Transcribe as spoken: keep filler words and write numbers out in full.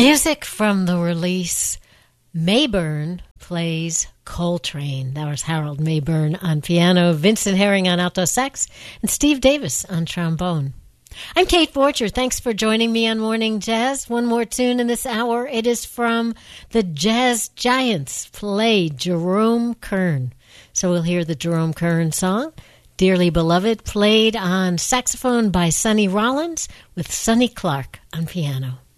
Music from the release Mayburn Plays Coltrane. That was Harold Mayburn on piano, Vincent Herring on alto sax, and Steve Davis on trombone. I'm Kate Borcher. Thanks for joining me on Morning Jazz. One more tune in this hour. It is from the Jazz Giants, play Jerome Kern. So we'll hear the Jerome Kern song, Dearly Beloved, played on saxophone by Sonny Rollins with Sonny Clark on piano.